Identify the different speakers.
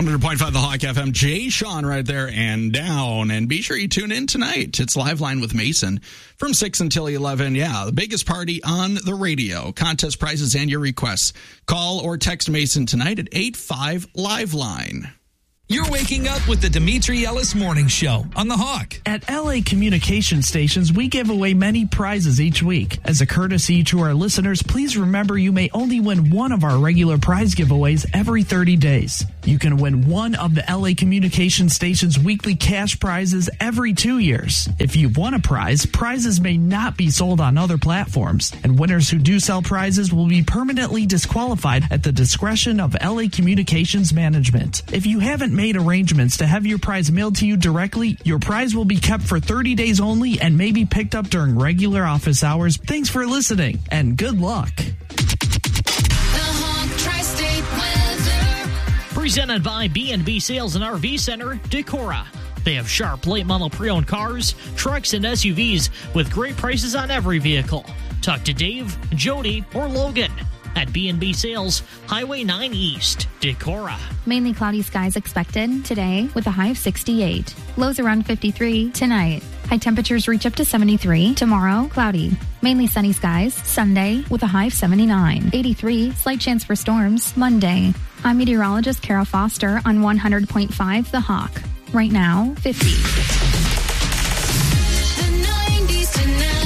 Speaker 1: 100.5 The Hawk FM. Jay Sean right there and down. And be sure you tune in tonight. It's Live Line with Mason from 6 until 11. Yeah, the biggest party on the radio. Contest prizes and your requests. Call or text Mason tonight at 85 Live Line.
Speaker 2: You're waking up with the Dimitri Ellis Morning Show on The Hawk.
Speaker 3: At LA Communication Stations, we give away many prizes each week. As a courtesy to our listeners, please remember you may only win one of our regular prize giveaways every 30 days. You can win one of the LA Communication Stations weekly cash prizes every 2 years. If you've won a prize, prizes may not be sold on other platforms, and winners who do sell prizes will be permanently disqualified at the discretion of LA Communications Management. If you haven't made arrangements to have your prize mailed to you directly, your prize will be kept for 30 days only and may be picked up during regular office hours. Thanks for listening, and good luck.
Speaker 4: Presented by B&B Sales and RV Center, Decorah. They have sharp late model pre-owned cars, trucks, and SUVs with great prices on every vehicle. Talk to Dave, Jody, or Logan at B&B Sales, Highway 9 East, Decorah.
Speaker 5: Mainly cloudy skies expected today with a high of 68. Lows around 53 tonight. High temperatures reach up to 73. Tomorrow, cloudy. Mainly sunny skies Sunday with a high of 79. 83, slight chance for storms Monday. I'm meteorologist Carol Foster on 100.5 The Hawk. Right now, 50.
Speaker 6: The 90s tonight.